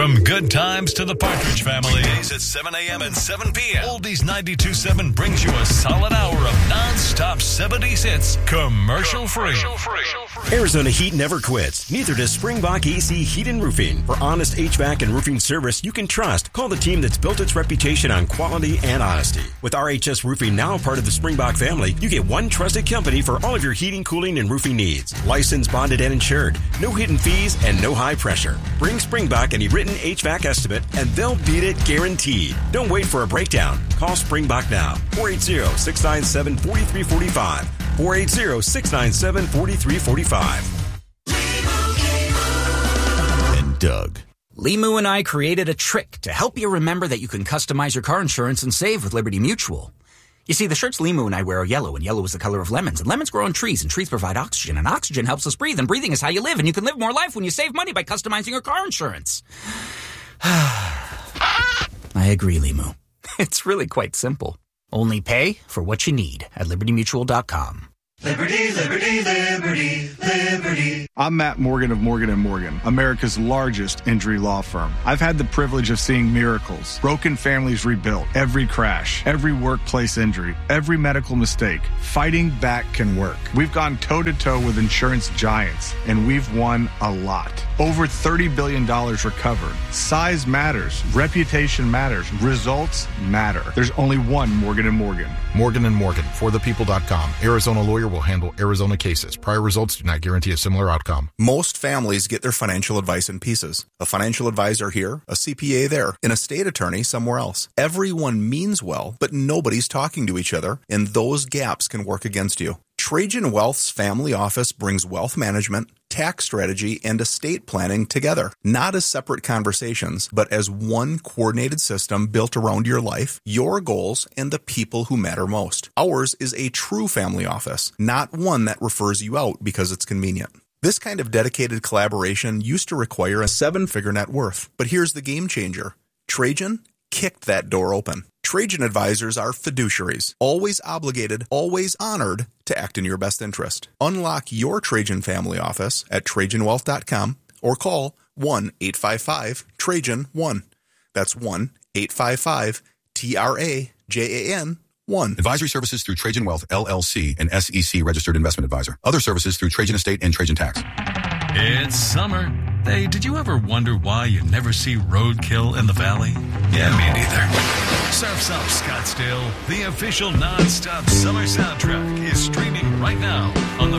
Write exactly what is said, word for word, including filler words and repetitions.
From Good Times to the Partridge Family, days at seven a.m. and seven p.m. Oldies ninety-two point seven brings you a solid hour of non-stop seventies hits, commercial-free. Arizona Heat never quits. Neither does Springbok A C Heat and Roofing. For honest H V A C and roofing service you can trust, call the team that's built its reputation on quality and honesty. With R H S Roofing now part of the Springbok family, you get one trusted company for all of your heating, cooling, and roofing needs. Licensed, bonded, and insured. No hidden fees and no high pressure. Bring Springbok any written H V A C estimate and they'll beat it guaranteed. Don't wait for a breakdown. Call Springbok now. four eight zero, six nine seven, four three four five. four eight zero, six nine seven, four three four five. And Doug. Limu and I created a trick to help you remember that you can customize your car insurance and save with Liberty Mutual. You see, the shirts Limu and I wear are yellow, and yellow is the color of lemons, and lemons grow on trees, and trees provide oxygen, and oxygen helps us breathe, and breathing is how you live, and you can live more life when you save money by customizing your car insurance. I agree, Limu. It's really quite simple. Only pay for what you need at liberty mutual dot com. Liberty, liberty, liberty, liberty. I'm Matt Morgan of Morgan and Morgan, America's largest injury law firm. I've had the privilege of seeing miracles, broken families rebuilt, every crash, every workplace injury, every medical mistake. Fighting back can work. We've gone toe-to-toe with insurance giants, and we've won a lot. Over thirty billion dollars recovered. Size matters. Reputation matters. Results matter. There's only one Morgan and Morgan. Morgan and Morgan, for the people dot com. Arizona lawyer will handle Arizona cases. Prior results do not guarantee a similar outcome. Most families get their financial advice in pieces. A financial advisor here, a C P A there, an estate attorney somewhere else. Everyone means well, but nobody's talking to each other, and those gaps can work against you. Trajan Wealth's family office brings wealth management, tax strategy, and estate planning together, not as separate conversations, but as one coordinated system built around your life, your goals, and the people who matter most. Ours is a true family office, not one that refers you out because it's convenient. This kind of dedicated collaboration used to require a seven-figure net worth, but here's the game changer. Trajan kicked that door open. Trajan advisors are fiduciaries, always obligated, always honored to act in your best interest. Unlock your Trajan family office at trajan wealth dot com or call one eight five five Trajan one. That's one eight five five T R A J A N one. Advisory services through Trajan Wealth, L L C, an S E C registered investment advisor. Other services through Trajan Estate and Trajan Tax. It's summer. Hey, did you ever wonder why you never see roadkill in the valley? Yeah, me neither. Surf's Up Scottsdale, the official non-stop summer soundtrack, is streaming right now on the